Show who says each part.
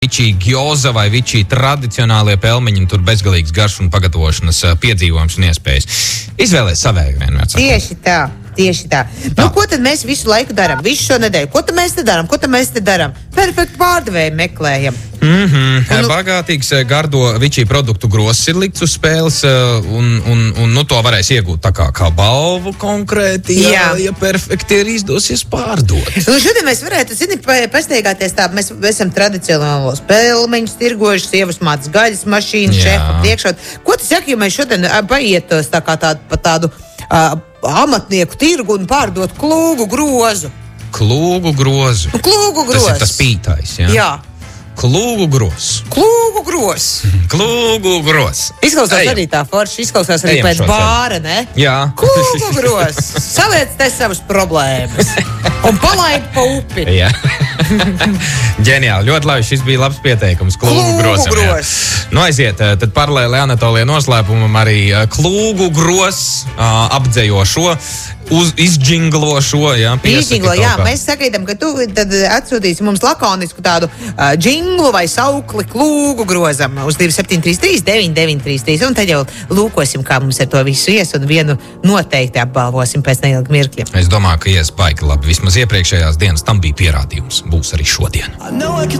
Speaker 1: Vičī gjoza vai vičī tradicionālie pelmeņi, tur bezgalīgs garš un pagatavošanas piedzīvojums un iespējas. Izvēlēs savēju vienmēr.
Speaker 2: Tieši tā. Nu, ko tad mēs visu laiku darām? Visu šo nedēļu. Ko tad mēs te darām? Perfekti pārdevēju meklējam.
Speaker 1: Bagātīgs gardo vičī produktu gross ir likts uz spēles, un to varēs iegūt tā kā balvu konkrēti, ja perfekti ir izdosies pārdot.
Speaker 2: Nu, šodien mēs varētu, pasteigāties tā, mēs esam tradicionālos pelmeņus tirgojuši, sievas mātes gaļas mašīnu, šefu priekšot. Ko tas saka, ja mēs šodien paietos tā kā tādu amatnieku tirgu un pārdot klūgu grozu?
Speaker 1: Klūgu grozu. Tas ir tas pītājs, jā?
Speaker 2: Jā.
Speaker 1: Klūgu gros.
Speaker 2: Izklausās arī tā forši, izklausās arī pēc bāra, ne?
Speaker 1: Jā.
Speaker 2: Klūgu gros. Saliec te savas problēmas un palaid pa upi.
Speaker 1: Jā. Ģeniāli, ļoti labi, šis bija labs pieteikums. Klūgu gros. Nu, aiziet, tad paralēli Anatolija noslēpumam arī klūgu gros apdzējošo, izģinglošo, jā.
Speaker 2: Izģinglo, jā, mēs sagaidām, ka tu tad atsūtīsi mums lakonisku tādu džinglu vai saukli klūgu grozam uz 2733 9933, un tad jau lūkosim, kā mums ar to visu ies, un vienu noteikti apbalvosim pēc neilga mirkļa.
Speaker 1: Es domāju, ka ies baigi labi. Vismaz iepriekšējās dienas tam bija pierādījums. Būs arī šodien.